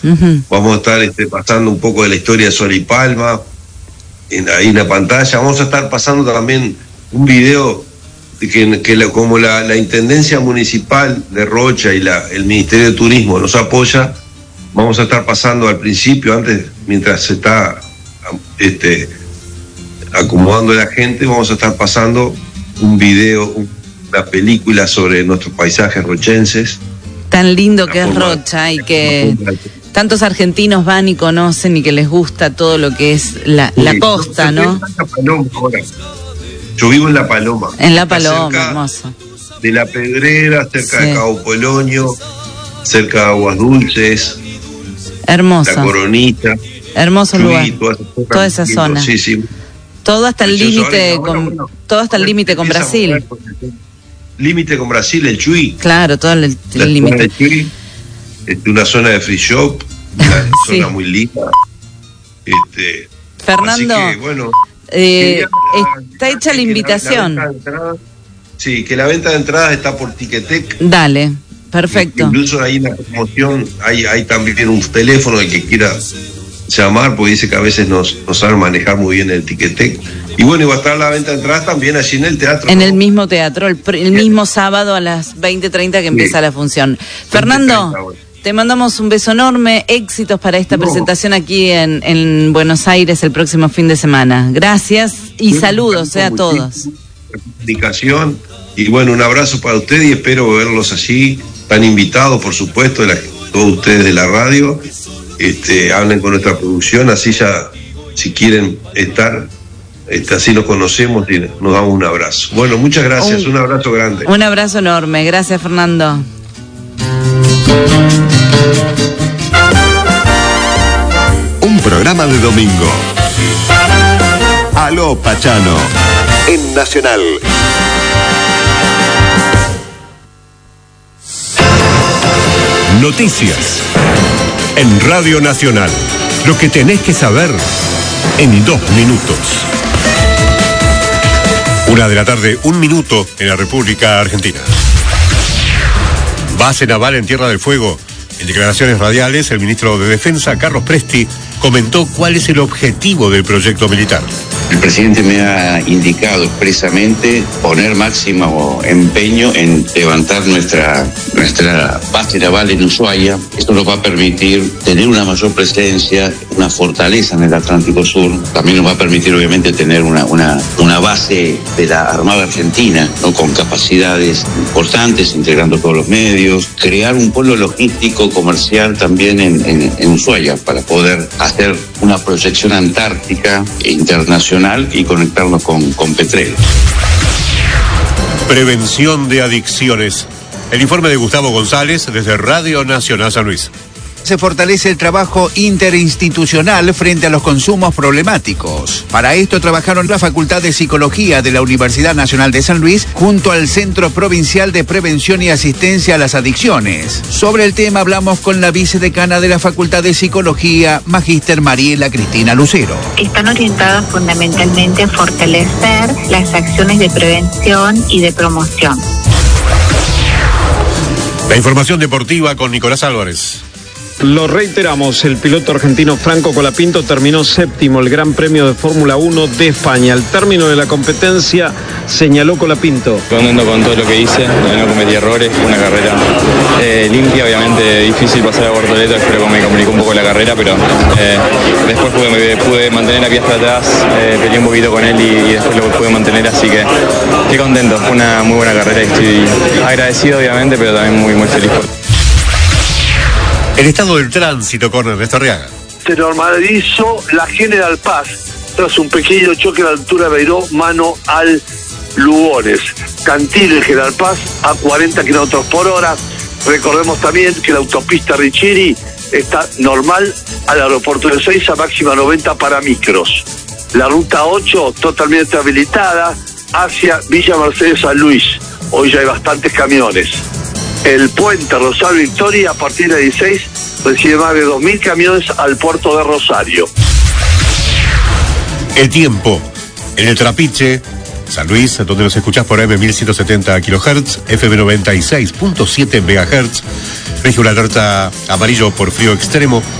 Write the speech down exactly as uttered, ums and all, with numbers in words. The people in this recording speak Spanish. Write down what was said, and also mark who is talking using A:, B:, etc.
A: Uh-huh.
B: Vamos a estar este, pasando un poco de la historia de Sol y Palma en, ahí en la pantalla. Vamos a estar pasando también un video de que, que la, como la, la Intendencia Municipal de Rocha y la, el Ministerio de Turismo nos apoya, vamos a estar pasando al principio, antes, mientras se está este, acomodando la gente, vamos a estar pasando un video, una película sobre nuestros paisajes rochenses.
A: Tan lindo que es Rocha y que tantos argentinos van y conocen y que les gusta todo lo que es la, la costa, ¿no?
B: Yo vivo en La Paloma.
A: En La Paloma, hermoso.
B: De La Pedrera, cerca
A: sí.
B: de Cabo Polonio, cerca de Aguas Dulces.
A: Hermoso.
B: La Coronita.
A: Hermoso
B: Chuy,
A: lugar.
B: Toda,
A: toda esa zona.
B: Sí, sí.
A: Todo hasta el límite con bueno, todo hasta el límite con Brasil.
B: Límite con Brasil, el Chuy.
A: Claro, todo el límite.
B: Este, una zona de free shop, una sí. zona muy linda. Este,
A: Fernando,
B: así que, bueno,
A: eh, está hecha la invitación.
B: La, la entrada, sí, que la venta de entradas está por Ticketek.
A: Dale, perfecto.
B: Incluso hay una promoción, hay, hay también un teléfono del que quiera llamar, porque dice que a veces nos, nos saben manejar muy bien el Ticketek. Y bueno, y va a estar la venta de entradas también allí en el teatro.
A: En
B: ¿no?
A: el mismo teatro, el, el mismo sábado a las veinte treinta que empieza sí. la función. Fernando, te mandamos un beso enorme, éxitos para esta no. presentación aquí en, en Buenos Aires el próximo fin de semana. Gracias y sí, saludos eh, a todos.
B: Comunicación y bueno, un abrazo para ustedes y espero verlos allí. Están invitados, por supuesto, la, todos ustedes de la radio. Este, hablen con nuestra producción, así ya, si quieren estar, este, así nos conocemos y nos damos un abrazo. Bueno, muchas gracias, un, un abrazo grande.
A: Un abrazo enorme, gracias Fernando.
C: Un programa de domingo. Aló Pachano, en Nacional. Noticias. En Radio Nacional, lo que tenés que saber en dos minutos. Una de la tarde, un minuto en la República Argentina. Base naval en Tierra del Fuego. En declaraciones radiales, el ministro de Defensa, Carlos Presti, comentó cuál es el objetivo del proyecto militar.
D: El presidente me ha indicado expresamente poner máximo empeño en levantar nuestra, nuestra base naval en Ushuaia. Esto nos va a permitir tener una mayor presencia, una fortaleza en el Atlántico Sur. También nos va a permitir, obviamente, tener una, una, una base de la Armada Argentina, ¿no? Con capacidades importantes, integrando todos los medios. Crear un polo logístico comercial también en, en, en Ushuaia para poder hacer una proyección antártica e internacional y conectarnos con, con Petrel.
C: Prevención de adicciones. El informe de Gustavo González desde Radio Nacional San Luis.
E: Se fortalece el trabajo interinstitucional frente a los consumos problemáticos. Para esto trabajaron la Facultad de Psicología de la Universidad Nacional de San Luis junto al Centro Provincial de Prevención y Asistencia a las Adicciones. Sobre el tema hablamos con la vicedecana de la Facultad de Psicología, Magíster Mariela Cristina Lucero.
F: Están orientadas fundamentalmente a fortalecer las acciones de prevención y de promoción.
C: La información deportiva con Nicolás Álvarez.
G: Lo reiteramos, el piloto argentino Franco Colapinto terminó séptimo el Gran Premio de Fórmula uno de España. Al término de la competencia, señaló Colapinto.
H: Contento con todo lo que hice, no cometí errores, fue una carrera eh, limpia, obviamente difícil pasar a Bortoleto, creo que me complicó un poco la carrera, pero eh, después pude, pude mantener aquí hasta atrás, eh, peleé un poquito con él y, y después lo pude mantener, así que estoy contento, fue una muy buena carrera y estoy agradecido obviamente, pero también muy, muy feliz por...
C: El estado del tránsito con Ernesto Arriaga.
I: Se normalizó la General Paz tras un pequeño choque a la altura de Beiró, mano al Lugones. Cantil General Paz a cuarenta kilómetros por hora. Recordemos también que la autopista Riccieri está normal al aeropuerto de Ezeiza, máxima noventa para micros. La ruta ocho totalmente habilitada hacia Villa Mercedes San Luis. Hoy ya hay bastantes camiones. El puente Rosario Victoria a partir de dieciséis recibe más de dos mil camiones al puerto de Rosario.
C: El tiempo en el Trapiche, San Luis, donde nos escuchás por A M mil ciento setenta kilohertz, F M noventa y seis punto siete megahertz, región alerta amarillo por frío extremo.